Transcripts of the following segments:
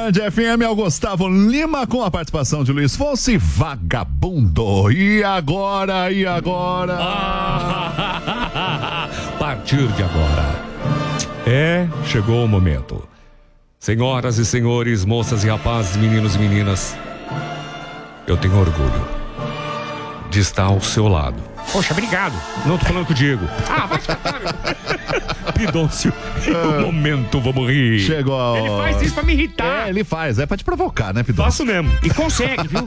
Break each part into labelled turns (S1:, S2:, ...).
S1: Band FM é o Gustavo Lima com a participação de Luiz Fonsi, Vagabundo. E agora?
S2: A partir de agora. Chegou o momento. Senhoras e senhores, moças e rapazes, meninos e meninas, eu tenho orgulho de estar ao seu lado. Poxa, obrigado. Não tô falando com o Diego. Vai escutar, meu. Pidoncio, no momento vamos rir.
S1: Chegou.
S2: Ele faz isso pra me irritar.
S1: Ele faz, é pra te provocar, né, Pidoncio?
S2: Faço mesmo. E consegue, viu?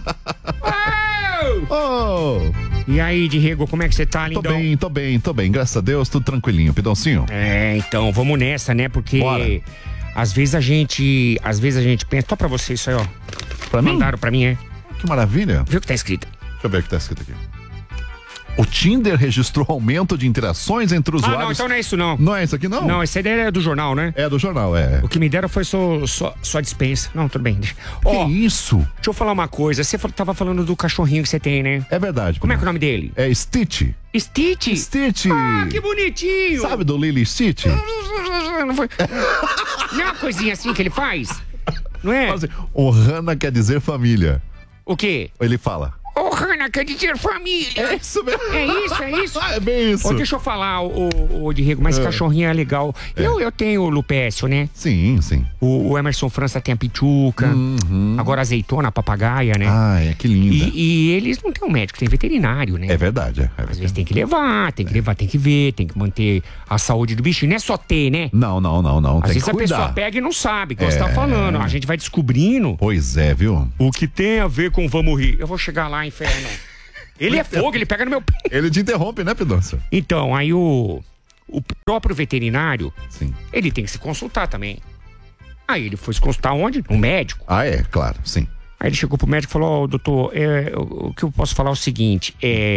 S2: E aí, Diego, como é que você tá, lindão?
S1: Tô bem, graças a Deus, tudo tranquilinho, Pidoncinho.
S2: Então, vamos nessa, né, porque...
S1: Bora.
S2: Às vezes a gente pensa... Só pra você isso aí, ó.
S1: Pra mim?
S2: Mandaram pra mim,
S1: Que maravilha.
S2: Viu o que tá escrito?
S1: Deixa eu ver o que tá escrito aqui. O Tinder registrou aumento de interações entre usuários...
S2: não, então não é isso não.
S1: Não é isso aqui, não?
S2: Não, esse aí é do jornal, né?
S1: É do jornal, é.
S2: O que me deram foi só dispensa. Não, tudo bem.
S1: Que isso?
S2: Deixa eu falar uma coisa. Você tava falando do cachorrinho que você tem, né?
S1: É verdade.
S2: Como é que é o nome dele?
S1: É Stitch.
S2: Stitch?
S1: Stitch.
S2: Que bonitinho.
S1: Sabe do Lily Stitch?
S2: Não foi... Não é uma coisinha assim que ele faz? Não é?
S1: O Hana quer dizer família.
S2: O quê?
S1: Ele fala.
S2: O Hana quer dizer família.
S1: É isso mesmo.
S2: É isso?
S1: É bem isso.
S2: Deixa eu falar, o Diego, mas esse cachorrinho é legal. Eu tenho o Lupécio, né?
S1: Sim.
S2: O Emerson França tem a Pichuca. Agora a azeitona, a papagaia, né?
S1: Que linda.
S2: E eles não têm um médico, tem veterinário, né?
S1: É verdade.
S2: Às vezes tem que levar, tem que ver, tem que manter a saúde do bichinho. Não é só ter, né?
S1: Não.
S2: Às
S1: Tem
S2: vezes
S1: que
S2: a
S1: cuidar.
S2: pessoa pega e não sabe o que você tá falando. A gente vai descobrindo.
S1: Pois é, viu?
S2: O que tem a ver com vamos rir. Eu vou chegar lá, inferno. Ele é fogo, ele pega no meu pé.
S1: Ele te interrompe, né, Pidoncio?
S2: Então, aí o próprio veterinário,
S1: Sim.
S2: ele tem que se consultar também. Aí ele foi se consultar onde? No médico.
S1: Claro, sim.
S2: Aí ele chegou pro médico e falou: doutor, o que eu posso falar é o seguinte,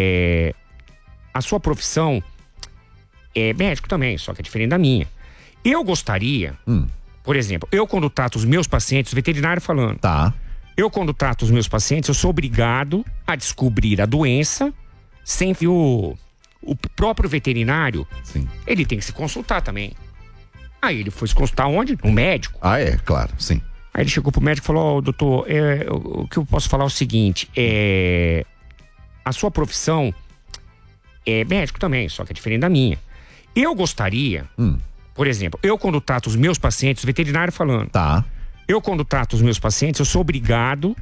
S2: a sua profissão é médico também, só que é diferente da minha. Eu gostaria, por exemplo, eu quando trato os meus pacientes, o veterinário falando.
S1: Tá.
S2: Eu quando trato os meus pacientes, eu sou obrigado a descobrir a doença sem que o próprio veterinário,
S1: Sim.
S2: ele tem que se consultar também. Aí ele foi se consultar onde? No médico.
S1: Claro, sim.
S2: Aí ele chegou pro médico e falou: doutor, o que eu posso falar é o seguinte, a sua profissão é médico também, só que é diferente da minha. Eu gostaria, por exemplo, eu quando trato os meus pacientes, o veterinário falando.
S1: Tá.
S2: Eu quando trato os meus pacientes, eu sou obrigado